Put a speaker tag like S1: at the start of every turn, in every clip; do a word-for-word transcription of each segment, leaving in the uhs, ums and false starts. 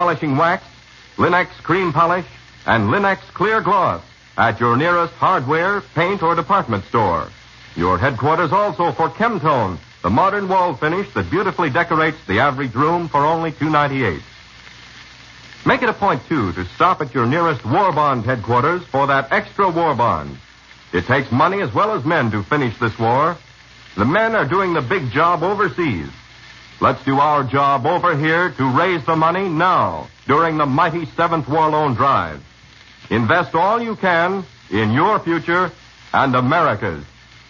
S1: polishing wax, Linex cream polish, and Linex clear gloss at your nearest hardware, paint, or department store. Your headquarters also for Chemtone, the modern wall finish that beautifully decorates the average room for only two dollars and ninety-eight cents. Make it a point, too, to stop at your nearest War Bond headquarters for that extra War Bond. It takes money as well as men to finish this war. The men are doing the big job overseas. Let's do our job over here to raise the money now, during the mighty seventh War Loan Drive. Invest all you can in your future and America's.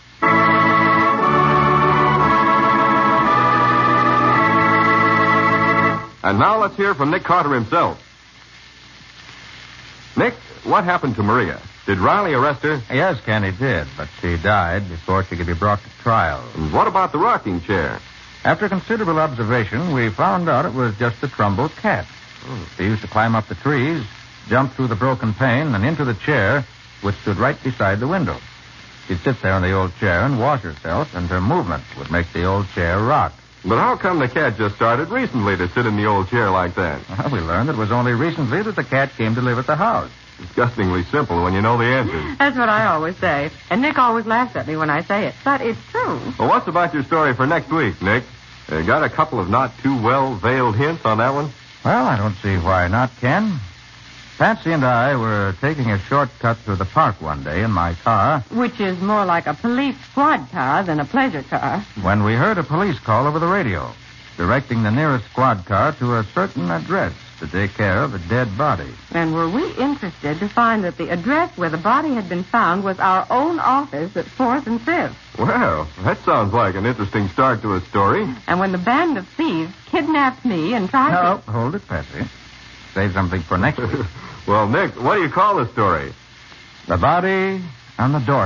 S1: And now let's hear from Nick Carter himself. Nick, what happened to Maria? Did Riley arrest her?
S2: Yes, Ken, he did, but she died before she could be brought to trial.
S1: And what about the rocking chair?
S2: After considerable observation, we found out it was just a Trumbull cat. Oh. She used to climb up the trees, jump through the broken pane, and into the chair, which stood right beside the window. She'd sit there in the old chair and wash herself, and her movements would make the old chair rock.
S1: But how come the cat just started recently to sit in the old chair like that?
S2: Well, we learned it was only recently that the cat came to live at the house.
S1: Disgustingly simple when you know the answer.
S3: That's what I always say. And Nick always laughs at me when I say it. But it's true.
S1: Well, what's about your story for next week, Nick? Uh, got a couple of not too well-veiled hints on that one?
S2: Well, I don't see why not, Ken. Patsy and I were taking a shortcut through the park one day in my car.
S3: Which is more like a police squad car than a pleasure car.
S2: When we heard a police call over the radio, directing the nearest squad car to a certain address to take care of a dead body.
S3: And were we interested to find that the address where the body had been found was our own office at fourth and fifth.
S1: Well, that sounds like an interesting start to a story.
S3: And when the band of thieves kidnapped me and tried
S2: no,
S3: to...
S2: No, hold it, Patsy. Save something for next week.
S1: Well, Nick, what do you call the story?
S2: The Body on the Door.